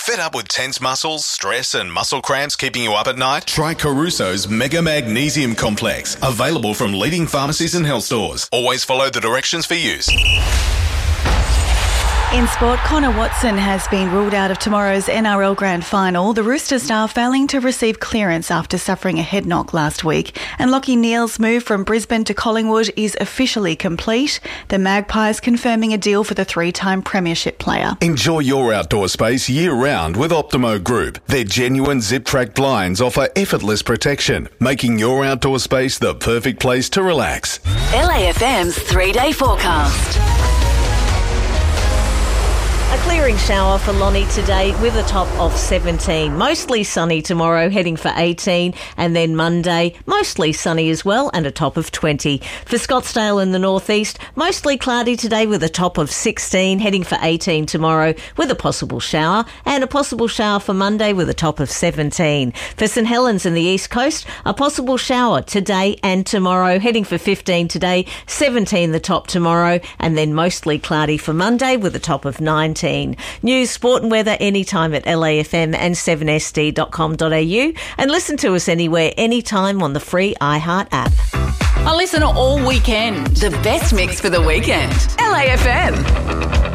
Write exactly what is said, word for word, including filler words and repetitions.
Fed up with tense muscles, stress and muscle cramps keeping you up at night? Try Caruso's Mega Magnesium Complex. Available from leading pharmacies and health stores. Always follow the directions for use. In sport, Connor Watson has been ruled out of tomorrow's N R L Grand Final. The Rooster star failing to receive clearance after suffering a head knock last week. And Lachie Neale's move from Brisbane to Collingwood is officially complete. The Magpies confirming a deal for the three-time premiership player. Enjoy your outdoor space year-round with Optimo Group. Their genuine zip-track blinds offer effortless protection, making your outdoor space the perfect place to relax. L A F M's three-day forecast. A clearing shower for Lonnie today with a top of seventeen. Mostly sunny tomorrow, heading for eighteen. And then Monday, mostly sunny as well and a top of twenty. For Scottsdale in the northeast, mostly cloudy today with a top of sixteen. Heading for eighteen tomorrow with a possible shower. And a possible shower for Monday with a top of seventeen. For St Helens in the east coast, a possible shower today and tomorrow. Heading for fifteen today, seventeen the top tomorrow. And then mostly cloudy for Monday with a top of nineteen. News, sport and weather anytime at L A F M and seven S D dot com dot a u, and listen to us anywhere, anytime on the free iHeart app. I listen all weekend. The best mix for the weekend. L A F M.